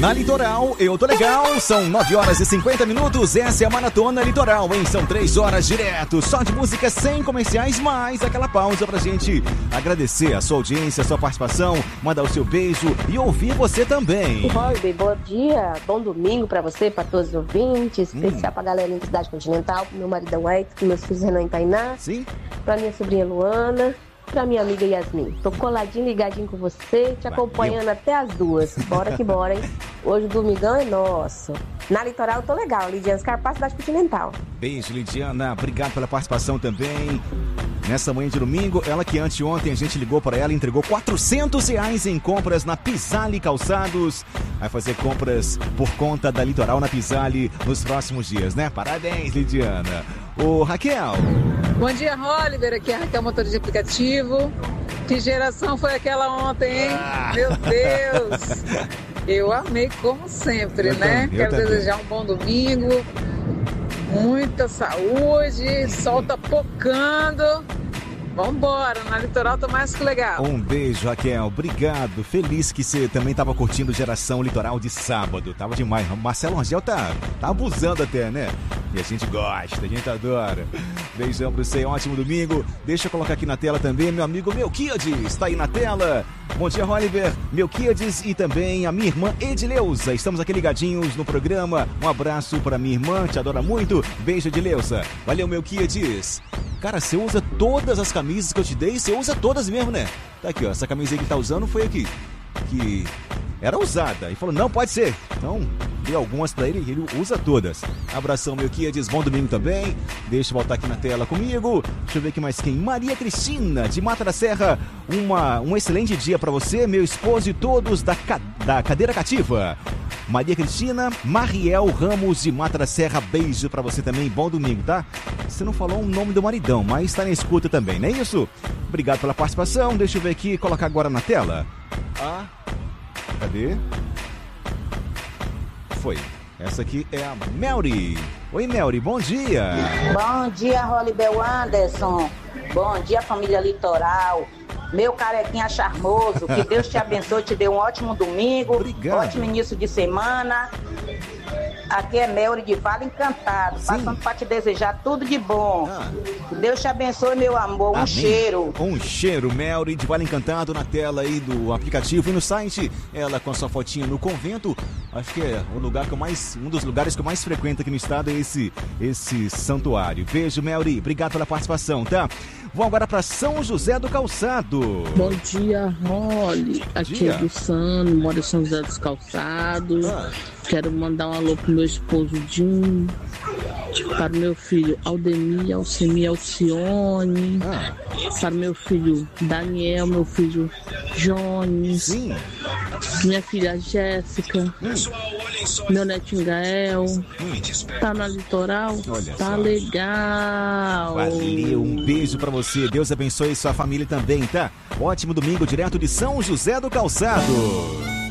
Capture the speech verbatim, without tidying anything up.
Na Litoral, eu tô legal, são nove horas e cinquenta minutos, essa é a Maratona Litoral, hein? São três horas direto, só de música sem comerciais, mais aquela pausa pra gente agradecer a sua audiência, a sua participação, mandar o seu beijo e ouvir você também. Oi, bom dia, bom domingo pra você, pra todos os ouvintes, Hum. especial pra galerinha da Cidade Continental, pro meu maridão Edson, pros meus filhos Renan e Tainá, Sim. pra minha sobrinha Luana, pra minha amiga Yasmin. Tô coladinho, ligadinho com você, te acompanhando até as duas. Bora que bora, hein? Hoje o domingão é nosso. Na Litoral eu tô legal, Lidiane Scarpa, Cidade Continental. Beijo, Lidiana, obrigado pela participação também. Nessa manhã de domingo, ela que anteontem a gente ligou para ela e entregou quatrocentos reais em compras na Pisali Calçados. Vai fazer compras por conta da Litoral na Pisali nos próximos dias, né? Parabéns, Lidiana. Ô, Raquel. Bom dia, Oliver. Aqui é a Raquel, motor de aplicativo. Que geração foi aquela ontem, hein? Ah. Meu Deus! Eu amei como sempre, Eu né? também, eu Quero também. desejar um bom domingo, muita saúde, sol tá pocando. Vambora, na Litoral tá mais que legal. Um beijo, Raquel. Obrigado. Feliz que você também estava curtindo Geração Litoral de sábado. Tava demais. O Marcelo Rangel tá, tá abusando até, né? E a gente gosta, a gente adora. Beijão pra você, ótimo domingo. Deixa eu colocar aqui na tela também meu amigo Melquiades. Tá aí na tela. Bom dia, Oliver, Melquiades e também a minha irmã Edileuza. Estamos aqui ligadinhos no programa. Um abraço pra minha irmã, te adora muito. Beijo, Edileuza. Valeu, Melquiades. Cara, você usa todas as camisas que eu te dei, você usa todas mesmo, né? Tá aqui, ó, essa camisa aí que tá usando foi aqui, que era usada. E falou, não, pode ser. Então, dei algumas pra ele e ele usa todas. Abração, meu Kiades, bom domingo também. Deixa eu voltar aqui na tela comigo. Deixa eu ver aqui mais quem. Maria Cristina, de Mata da Serra. Uma, um excelente dia pra você, meu esposo e todos da, da Cadeira Cativa. Maria Cristina, Mariel Ramos de Mata da Serra, beijo pra você também, bom domingo, tá? Você não falou o nome do maridão, mas tá na escuta também, não é isso? Obrigado pela participação, deixa eu ver aqui, colocar agora na tela. Ah, cadê? Foi, essa aqui é a Melry. Oi, Melry, bom dia. Bom dia, Rolibel Anderson. Bom dia, família Litoral. Meu carequinha charmoso, que Deus te abençoe, te dê um ótimo domingo, Obrigado. Ótimo início de semana. Aqui é Melry de Vale Encantado, Sim. passando para te desejar tudo de bom. Ah. Deus te abençoe, meu amor, um Amém. cheiro. Um cheiro, Melry de Vale Encantado na tela aí do aplicativo e no site. Ela com a sua fotinha no convento. Acho que é o lugar que eu mais, um dos lugares que eu mais frequento aqui no estado é esse, esse santuário. Beijo, Melry. Obrigado pela participação, tá? Vamos agora para São José do Calçado. Bom dia, Roli. Aqui dia. é do Sano, moro em São José dos Calçados. Ah. Quero mandar um alô pro meu esposo Jim, para o meu filho Aldemir, Alcemir, Alcione, Ah, para o meu filho Daniel, meu filho Jones, sim. minha filha Jéssica, meu netinho Gael. Tá na Litoral? Olha Tá só. legal. Valeu, um beijo pra você. Deus abençoe sua família também, tá? Ótimo domingo direto de São José do Calçado.